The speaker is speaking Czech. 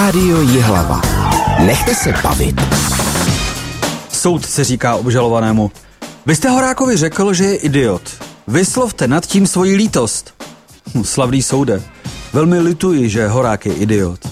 Rádio Jihlava. Nechte se bavit. Soud se říká obžalovanému. Vy jste Horákovi řekl, že je idiot. Vyslovte nad tím svoji lítost. Slavný soude. Velmi lituji, že Horák je idiot.